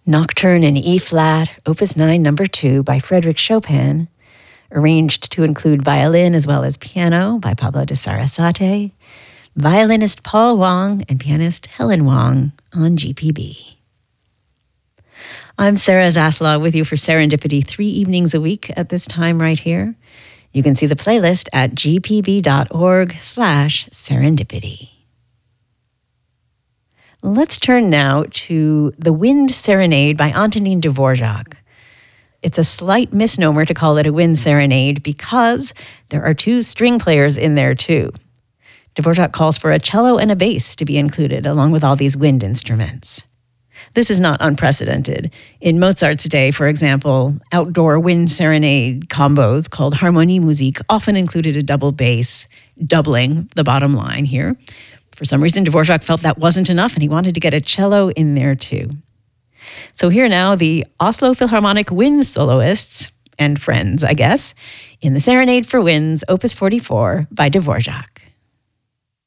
Nocturne in E-flat, Opus 9, number 2 by Frédéric Chopin, arranged to include violin as well as piano by Pablo de Sarasate, violinist Paul Wong and pianist Helen Wong on GPB. I'm Sarah Zaslaw with you for Serendipity 3 evenings a week at this time right here. You can see the playlist at gpb.org/serendipity. Let's turn now to The Wind Serenade by Antonin Dvorak. It's a slight misnomer to call it a wind serenade because there are 2 string players in there too. Dvorak calls for a cello and a bass to be included along with all these wind instruments. This is not unprecedented. In Mozart's day, for example, outdoor wind serenade combos called Harmonie Musik often included a double bass, doubling the bottom line here. For some reason, Dvorak felt that wasn't enough, and he wanted to get a cello in there too. So here now, the Oslo Philharmonic Wind Soloists, and friends, I guess, in the Serenade for Winds, Opus 44 by Dvorak.